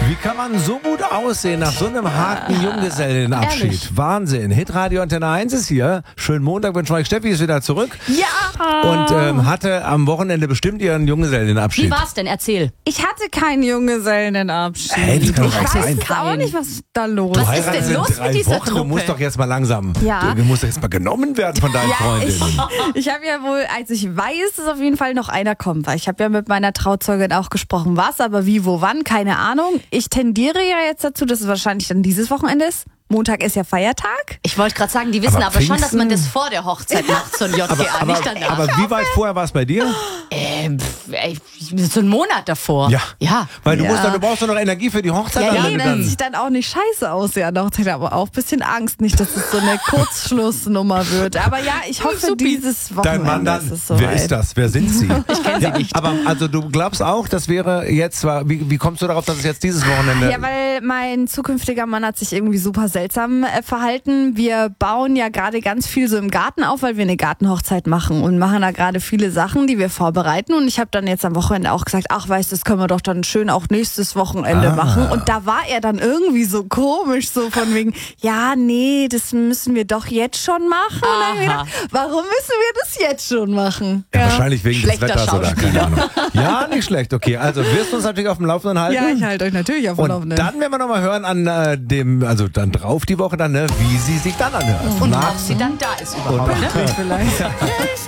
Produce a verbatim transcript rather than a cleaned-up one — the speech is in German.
Wie kann man so gut aussehen nach so einem harten Junggesellenabschied? Ehrlich. Wahnsinn. Hitradio Antenne eins ist hier. Schönen Montag wünsche ich euch. Steffi ist wieder zurück Ja! und ähm, hatte am Wochenende bestimmt ihren Junggesellenabschied. Wie war's denn? Erzähl. Ich hatte keinen Junggesellenabschied. Hey, das kann ich doch nicht weiß sein. jetzt auch nicht, was da los Du Was ist heiratest denn in los mit drei dieser Wochen. Du Truppe? musst doch jetzt mal langsam. Ja. Du, du musst doch jetzt mal genommen werden von deinen Ja, Freundinnen. ich, ich habe ja wohl, als ich weiß, dass auf jeden Fall noch einer kommt, weil ich habe ja mit meiner Trauzeugin auch gesprochen, was, aber wie, wo, wann, keine Ahnung. Ich tendiere ja jetzt dazu, dass es wahrscheinlich dann dieses Wochenende ist. Montag ist ja Feiertag. Ich wollte gerade sagen, die wissen Aber aber, schon, dass man Pfingsten? das vor der Hochzeit macht, so ein J G A, aber, nicht danach. aber wie weit vorher war es bei dir? ähm, pf, ey, so einen Monat davor. Ja. Ja. Weil du, Ja. musst doch, du brauchst doch noch Energie für die Hochzeit. Ja, dann, ja, wenn du Nee, dass dann, ich dann auch nicht scheiße aussehe an der Hochzeit, aber auch ein bisschen Angst, nicht, dass es so eine Kurzschlussnummer wird. Aber ja, ich hoffe, Supi. dieses Dein Wochenende Mann dann, ist es soweit. wer ist das? Wer sind sie? Ich kenne sie nicht. Aber also du glaubst auch, das wäre jetzt zwar, wie, wie kommst du darauf, dass es jetzt dieses Wochenende... Ja, weil mein zukünftiger Mann hat sich irgendwie super seltsam äh, verhalten. Wir bauen ja gerade ganz viel so im Garten auf, weil wir eine Gartenhochzeit machen und machen da gerade viele Sachen, die wir vorbereiten. Und ich habe dann jetzt am Wochenende auch gesagt, ach weißt du, das können wir doch dann schön auch nächstes Wochenende Ah. machen. Und da war er dann irgendwie so komisch, so von wegen, ja, nee, das müssen wir doch jetzt schon machen. Und dann hab ich gedacht, warum müssen wir das jetzt schon machen? Ja, wahrscheinlich wegen des Schlechter Wetters oder keine Schauspieler. Ahnung. Ja, nicht schlecht, okay. Also wirst du uns natürlich auf dem Laufenden halten. Ja, ich halte euch natürlich auf dem Und Laufenden. dann werden wir nochmal hören an äh, dem, also dann drauf die Woche dann, ne, wie sie sich dann anhört. Und Nach- ob sie dann da ist überhaupt. Ne? vielleicht.